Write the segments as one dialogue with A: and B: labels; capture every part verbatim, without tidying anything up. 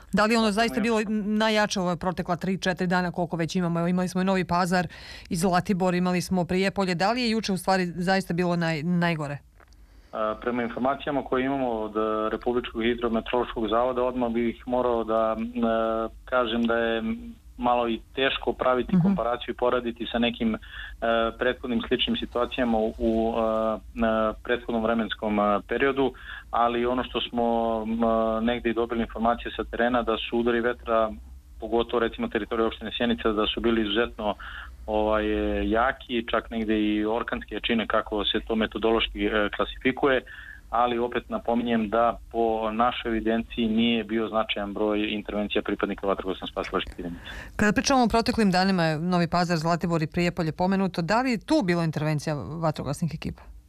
A: Da li ono zaista bilo najjače ove protekla tri četiri dana koliko već imamo? Evo, imali smo i Novi Pazar i Zlatibor, imali smo Prijepolje. Da li je juče u stvari zaista bilo naj, najgore?
B: Prema informacijama koje imamo od Republičkog hidrometeorološkog zavoda, odmah bih morao da e, kažem da je malo i teško praviti mm-hmm. komparaciju i poraditi sa nekim e, prethodnim sličnim situacijama u, u e, prethodnom vremenskom e, periodu, ali ono što smo e, negdje dobili informacije sa terena da su udari vetra, pogotovo recimo teritorije opštine Sjenica, da su bili izuzetno ovaj, jaki, čak negdje i orkanske jačine kako se to metodološki e, klasifikuje, ali opet napominjem da po našoj evidenciji nije bio značajan broj intervencija pripadnika vatrogasno-spasilačkih jedinica.
A: Kada pričamo o proteklim danima, Novi Pazar, Zlatibor i Prijepolje pomenuto, da li je tu bilo intervencija vatrogasnih ekipa?
B: E,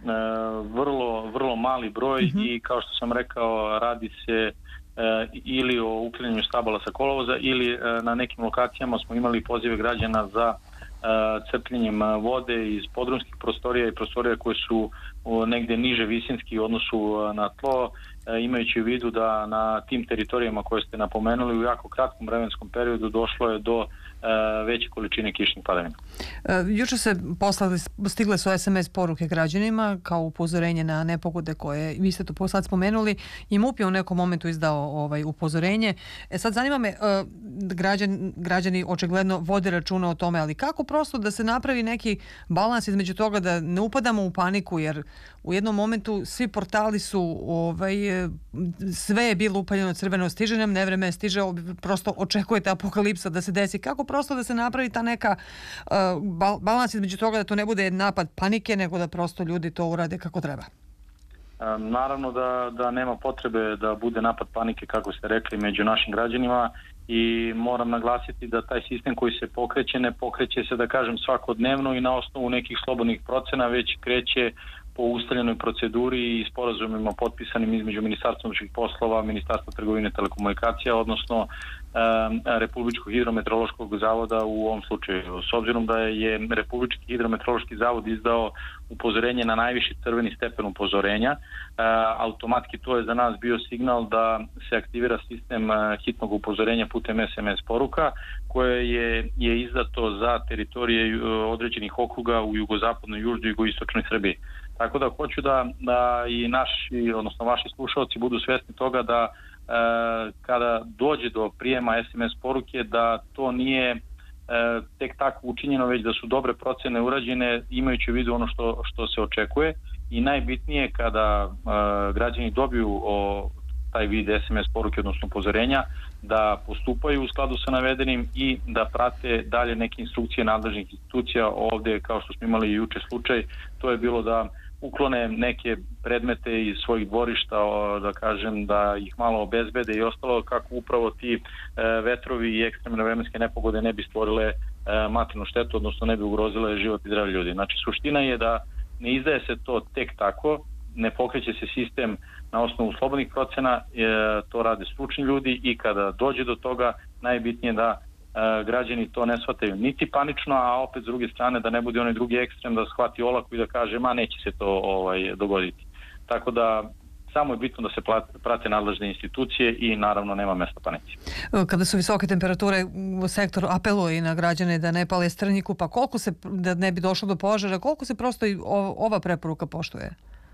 B: vrlo, vrlo mali broj mm-hmm. i kao što sam rekao, radi se e, ili o uklanjanju stabala sa kolovoza ili e, na nekim lokacijama smo imali pozive građana za crpljenjem vode iz podrumskih prostorija i prostorija koje su negdje niže visinski u odnosu na tlo, imajući u vidu da na tim teritorijama koje ste napomenuli u jako kratkom vremenskom periodu došlo je do veće količine kišnih padavina.
A: Juče se poslali, stigle su es em es poruke građanima kao upozorenje na nepogode koje vi ste to sad spomenuli i MUP je u nekom momentu izdao ovaj upozorenje. E sad zanima me, građan, građani očigledno vode računa o tome, ali kako prosto da se napravi neki balans između toga da ne upadamo u paniku, jer u jednom momentu svi portali su ovaj, sve je bilo upaljeno crveno, stiže nam nevreme, stiže, prosto očekujete apokalipsa da se desi. Kako prosto da se napravi ta neka uh, balans između toga da to ne bude napad panike, nego da prosto ljudi to urade kako treba?
B: Naravno da, da nema potrebe da bude napad panike, kako ste rekli, među našim građanima i moram naglasiti da taj sistem koji se pokreće, ne pokreće se, da kažem, svakodnevno i na osnovu nekih slobodnih procena, već kreće po ustaljenoj proceduri i sporazumima potpisanim između Ministarstva unutrašnjih poslova, Ministarstva trgovine i telekomunikacija, odnosno e, Republičkog hidrometeorološkog zavoda u ovom slučaju. S obzirom da je Republički hidrometeorološki zavod izdao upozorenje na najviši crveni stepen upozorenja, e, automatski to je za nas bio signal da se aktivira sistem e, hitnog upozorenja putem es em es poruka koje je, je izdato za teritorije e, određenih okruga u jugozapadnoj, južnoj i jugoistočnoj Srbiji. Tako da hoću da, da i naši, odnosno vaši slušalci budu svjesni toga da e, kada dođe do prijema es em es poruke da to nije e, tek tako učinjeno, već da su dobre procene urađene imajući u vidu ono što, što se očekuje i najbitnije kada e, građani dobiju o, taj vid es em es poruke, odnosno upozorenja, da postupaju u skladu sa navedenim i da prate dalje neke instrukcije nadležnih institucija. Ovdje, kao što smo imali i juče slučaj, to je bilo da uklone neke predmete iz svojih dvorišta, da kažem, da ih malo obezbede i ostalo, kako upravo ti e, vetrovi i ekstremne vremenske nepogode ne bi stvorile e, materijalnu štetu, odnosno ne bi ugrozile život i zdravlje ljudi. Znači, suština je da ne izdaje se to tek tako, ne pokreće se sistem na osnovu slobodnih procena, e, to rade stručni ljudi i kada dođe do toga, najbitnije da e, građani to ne shvataju niti panično, a opet s druge strane da ne bude onaj drugi ekstrem da shvati olako i da kaže ma neće se to ovaj, dogoditi. Tako da samo je bitno da se prate nadležne institucije i naravno nema mesta panici.
A: Kada su visoke temperature, sektor apeluje i na građane da ne pale strnjiku, pa koliko se, da ne bi došlo do požara, koliko se prosto i ova preporuka poštuje?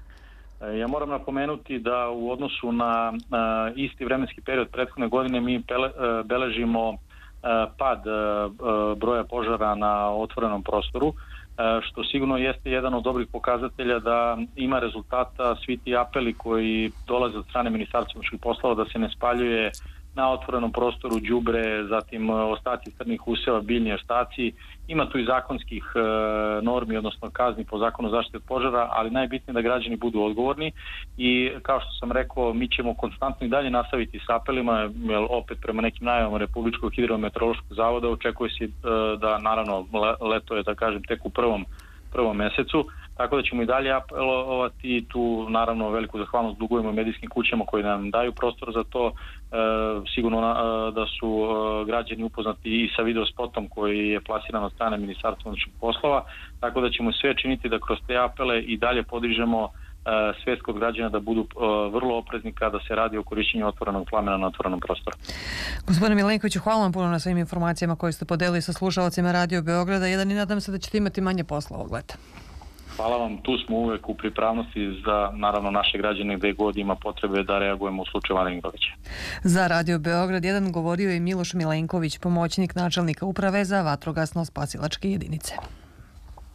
B: Ja moram napomenuti da u odnosu na, na isti vremenski period prethodne godine mi pele, beležimo pad broja požara na otvorenom prostoru, što sigurno jeste jedan od dobrih pokazatelja da ima rezultata svi ti apeli koji dolaze od strane Ministarstva unutrašnjih poslova da se ne spaljuje na otvorenom prostoru đubre, zatim ostaci crnih useva, biljni ostaci. Ima tu i zakonskih e, normi, odnosno kazni po zakonu zaštite od požara, ali najbitnije da građani budu odgovorni i kao što sam rekao, mi ćemo konstantno i dalje nastaviti s apelima, jer opet prema nekim najavama Republičkog hidrometeorološkog zavoda očekuje se e, da naravno leto je, da kažem, tek u prvom, prvom mesecu. Tako da ćemo i dalje apelovati i tu naravno veliku zahvalnost dugujemo medijskim kućama koji nam daju prostor za to. E, sigurno e, da su e, građani upoznati i sa video spotom koji je plasiran od strane Ministarstva unutrašnjih poslova, tako da ćemo sve činiti da kroz te apele i dalje podižemo svijest kod građana da budu vrlo oprezni kada se radi o korišćenju otvorenog plamena na otvorenom prostoru.
A: Gospodine Milenkoviću, hvala vam puno na svim informacijama koje ste podelili sa slušalcima Radio Beograda jedan i nadam se da ćete imati manje posla ovog leta.
B: Hvala vam, tu smo uvek u pripravnosti za naravno naše građane gde god ima potrebe da reagujemo u slučaju vanrednih događaja.
A: Za Radio Beograd jedan govorio je Miloš Milenković, pomoćnik načelnika uprave za vatrogasno-spasilačke jedinice.